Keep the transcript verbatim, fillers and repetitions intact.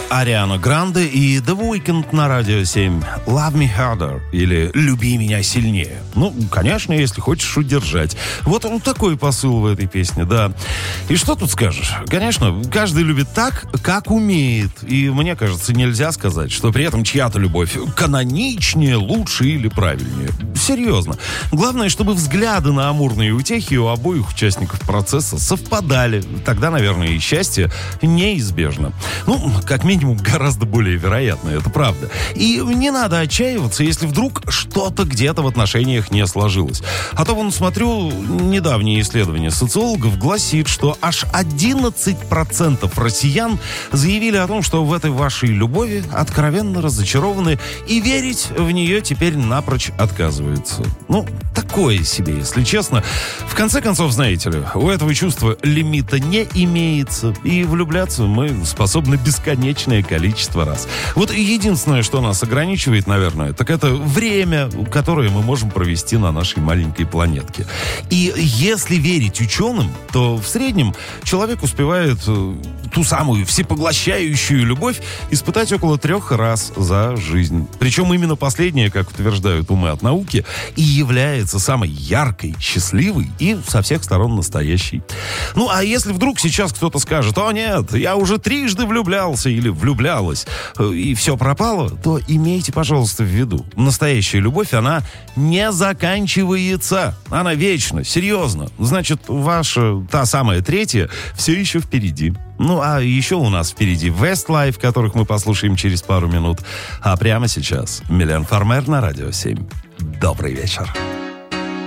Ариана Гранде и The Weeknd на Радио семь. Love Me Harder или Люби меня сильнее. Ну, конечно, если хочешь удержать. Вот он такой посыл в этой песне, да. И что тут скажешь? Конечно, каждый любит так, как умеет. И мне кажется, нельзя сказать, что при этом чья-то любовь каноничнее, лучше или правильнее. Серьезно. Главное, чтобы взгляды на амурные утехи у обоих участников процесса совпадали. Тогда, наверное, и счастье неизбежно. Ну, как минимум, гораздо более вероятно, это правда. И не надо отчаиваться, если вдруг что-то где-то в отношениях не сложилось. А то, вон, смотрю, недавнее исследование социологов гласит, что аж одиннадцать процентов россиян заявили о том, что в этой вашей любови откровенно разочарованы и верить в нее теперь напрочь отказываются. Ну, такое себе, если честно. В конце концов, знаете ли, у этого чувства лимита не имеется, и влюбляться мы способны бесконечное количество раз. Вот единственное, что нас ограничивает, наверное, так это время, которое мы можем провести на нашей маленькой планетке. И если верить ученым, то в среднем человек успевает э, ту самую всепоглощающую любовь испытать около трех раз за жизнь. Причем именно последняя, как утверждают умы от науки, и является самой яркой, счастливой и со всех сторон настоящей. Ну, а если вдруг сейчас кто-то скажет: «О, нет, я уже трижды влюблялся» или «влюблялась», и все пропало, то имейте, пожалуйста, в виду, настоящая любовь, она не заканчивается. Она вечна, серьезно. Значит, ваша, та самая третья, все еще впереди. Ну, а еще у нас впереди Westlife, которых мы послушаем через пару минут. А прямо сейчас Милен Фармер на Радио семь. Добрый вечер.